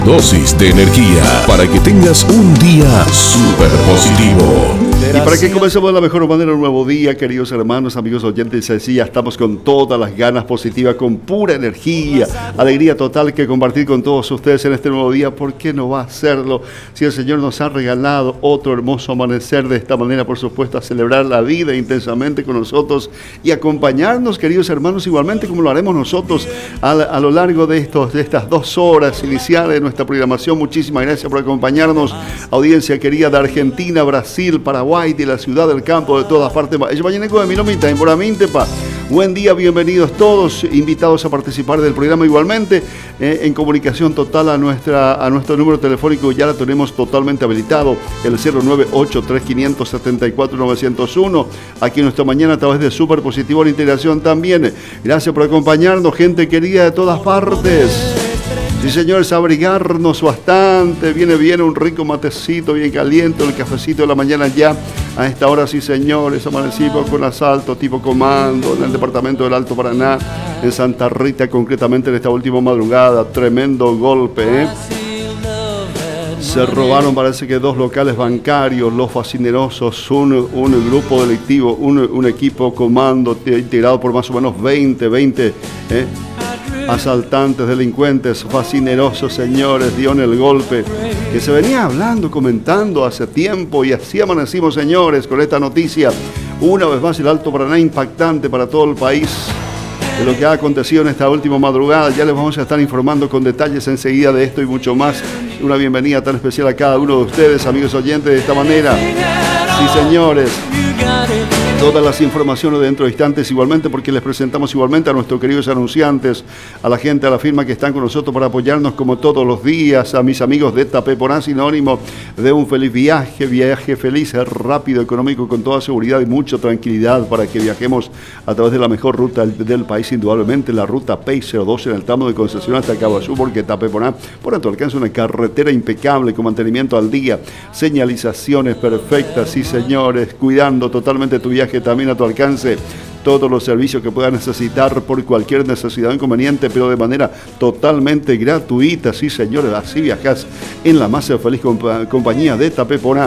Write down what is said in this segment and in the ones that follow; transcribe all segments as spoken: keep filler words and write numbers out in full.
Dosis de energía para que tengas un día súper positivo. Y para que comencemos de la mejor manera un nuevo día, queridos hermanos, amigos oyentes, así ya estamos con todas las ganas positivas, con pura energía, alegría total que compartir con todos ustedes en este nuevo día. ¿Por qué no va a hacerlo? Si el Señor nos ha regalado otro hermoso amanecer, de esta manera, por supuesto, a celebrar la vida intensamente con nosotros y acompañarnos, queridos hermanos, igualmente como lo haremos nosotros a, a lo largo de, estos, de estas dos horas iniciales de nuestra programación. Muchísimas gracias por acompañarnos, audiencia querida de Argentina, Brasil, Paraguay, de la ciudad del campo, de todas partes. Buen día, bienvenidos todos, invitados a participar del programa igualmente, eh, en comunicación total a, nuestra, a nuestro número telefónico, ya lo tenemos totalmente habilitado, el cero nueve ocho tres cinco siete cuatro nueve cero uno, aquí en nuestra mañana a través de Super Positivo la Integración también. Gracias por acompañarnos, gente querida de todas partes. Sí, señores, abrigarnos bastante, viene bien un rico matecito bien caliente, el cafecito de la mañana ya, a esta hora, sí, señores, amanecimos con asalto tipo comando en el departamento del Alto Paraná, en Santa Rita, concretamente en esta última madrugada, tremendo golpe, ¿eh? Se robaron, parece que dos locales bancarios, los fascinerosos, un, un grupo delictivo, un, un equipo comando integrado por más o menos veinte, veinte, ¿eh? asaltantes, delincuentes, fascinerosos, señores, dieron el golpe que se venía hablando, comentando hace tiempo, y así amanecimos, señores, con esta noticia. Una vez más el Alto Paraná impactante para todo el país de lo que ha acontecido en esta última madrugada. Ya les vamos a estar informando con detalles enseguida de esto y mucho más. Una bienvenida tan especial a cada uno de ustedes, amigos oyentes, de esta manera. Sí, señores, todas las informaciones dentro de instantes igualmente, porque les presentamos igualmente a nuestros queridos anunciantes, a la gente, a la firma que están con nosotros para apoyarnos como todos los días, a mis amigos de Tapé Porá, sinónimo de un feliz viaje, viaje feliz, rápido, económico, con toda seguridad y mucha tranquilidad para que viajemos a través de la mejor ruta del, del país, indudablemente la ruta P I cero dos en el tramo de Concepción hasta Cabo Azul, porque Tapé Porá, por tu alcance, una carretera impecable con mantenimiento al día, señalizaciones perfectas, sí, señores, cuidando totalmente tu viaje, también a tu alcance todos los servicios que puedas necesitar por cualquier necesidad o inconveniente, pero de manera totalmente gratuita. Sí, señores, así viajas en la más feliz compa- compañía de Tapé Porá,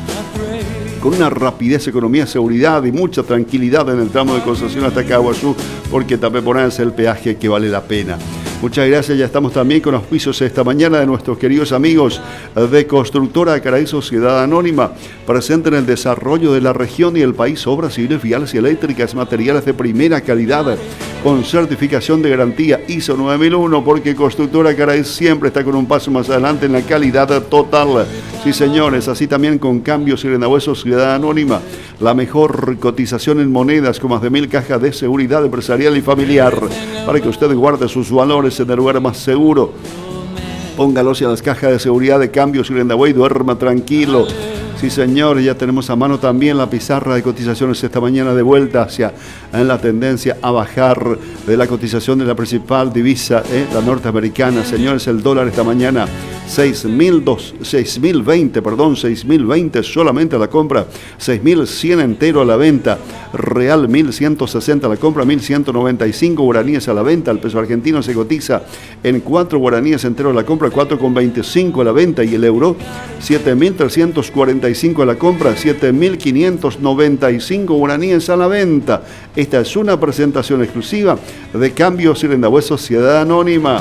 con una rapidez, economía, seguridad y mucha tranquilidad en el tramo de Concepción hasta Cabo Azul, porque Tapé Porá es el peaje que vale la pena. Muchas gracias, ya estamos también con auspicios esta mañana de nuestros queridos amigos de Constructora Caray Sociedad Anónima, presente en el desarrollo de la región y el país, obras civiles, viales y eléctricas, materiales de primera calidad, con certificación de garantía I S O nueve mil uno, porque Constructora Caray siempre está con un paso más adelante en la calidad total. Sí, señores, así también con Cambios y Renahueso Sociedad Anónima, la mejor cotización en monedas con más de mil cajas de seguridad empresarial y familiar, para que usted guarde sus valores en el lugar más seguro. Póngalos en las cajas de seguridad de Cambios y Rendaway, duerma tranquilo. Sí, señor, ya tenemos a mano también la pizarra de cotizaciones esta mañana, de vuelta hacia en la tendencia a bajar de la cotización de la principal divisa, eh, la norteamericana. Señores, el dólar esta mañana seis mil veinte, perdón, seis mil veinte solamente a la compra, seis mil cien entero a la venta, real mil ciento sesenta a la compra, mil ciento noventa y cinco guaraníes a la venta. El peso argentino se cotiza en cuatro guaraníes entero a la compra, cuatro con veinticinco a la venta, y el euro siete mil trescientos cuarenta y cinco a la compra, siete mil quinientos noventa y cinco guaraníes a la venta. Esta es una presentación exclusiva de Cambios y Rendaway Sociedad Anónima.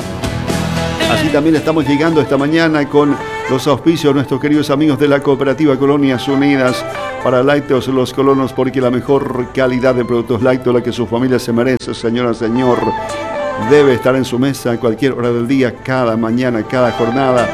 Así también estamos llegando esta mañana con los auspicios de nuestros queridos amigos de la Cooperativa Colonias Unidas, para lácteos Los Colonos, porque la mejor calidad de productos lácteos, la que su familia se merece, señora, señor, debe estar en su mesa a cualquier hora del día, cada mañana, cada jornada,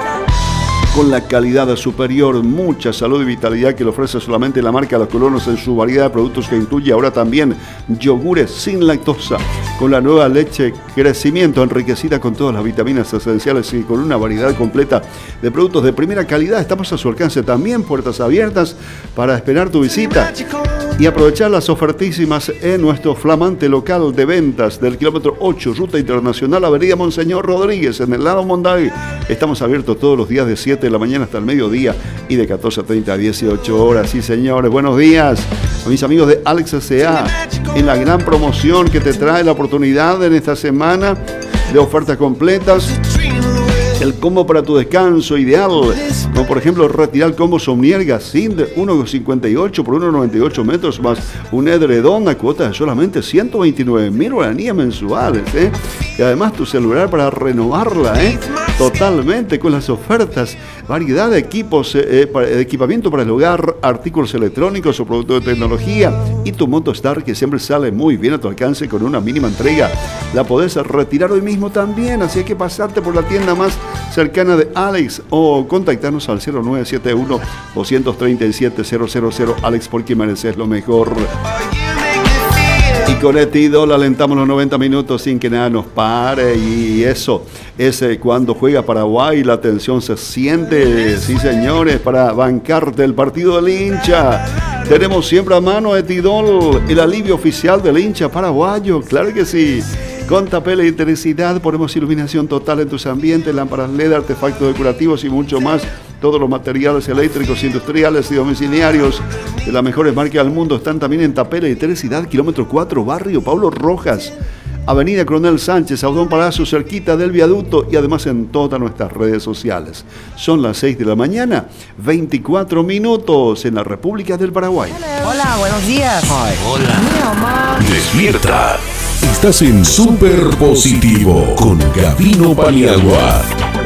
con la calidad superior, mucha salud y vitalidad que le ofrece solamente la marca Los Colonos en su variedad de productos, que incluye ahora también yogures sin lactosa, con la nueva leche Crecimiento, enriquecida con todas las vitaminas esenciales y con una variedad completa de productos de primera calidad. Estamos a su alcance también, puertas abiertas para esperar tu visita y aprovechar las ofertísimas en nuestro flamante local de ventas del kilómetro ocho, Ruta Internacional, Avenida Monseñor Rodríguez, en el lado Monday. Estamos abiertos todos los días de siete de la mañana hasta el mediodía y de catorce a treinta a dieciocho horas. Sí, señores, buenos días a mis amigos de Alex S A en la gran promoción que te trae la oportunidad en esta semana de ofertas completas. El combo para tu descanso ideal, como por ejemplo retirar el combo Somnier Gacin de uno coma cincuenta y ocho por uno coma noventa y ocho metros más un edredón a cuota de solamente ciento veintinueve mil guaraníes mensuales, ¿eh? Y además tu celular para renovarla, ¿eh? Totalmente con las ofertas, variedad de equipos, eh, para, de equipamiento para el hogar, artículos electrónicos o productos de tecnología y tu Motostar que siempre sale muy bien a tu alcance con una mínima entrega. La podés retirar hoy mismo también, así hay que pasarte por la tienda más cercana de Alex o contactarnos al cero nueve siete uno, dos tres siete, cero cero cero. Alex, porque mereces lo mejor. Y con Etidol alentamos los noventa minutos sin que nada nos pare. Y eso es eh, cuando juega Paraguay, la tensión se siente, sí señores, para bancarte el partido del hincha. Tenemos siempre a mano Etidol, el alivio oficial del hincha paraguayo, claro que sí. Con Tapel e Intensidad ponemos iluminación total en tus ambientes, lámparas L E D, artefactos decorativos y mucho más. Todos los materiales eléctricos, industriales y domiciliarios de las mejores marcas del mundo están también en Tapel e Intensidad, kilómetro cuatro, barrio Pablo Rojas, avenida Coronel Sánchez, Audón Palazzo, cerquita del viaducto y además en todas nuestras redes sociales. Son las seis de la mañana, veinticuatro minutos en la República del Paraguay. Hola, buenos días. Hi. Hola. Mi mamá. Despierta. Estás en Super Positivo con Gabino Paniagua.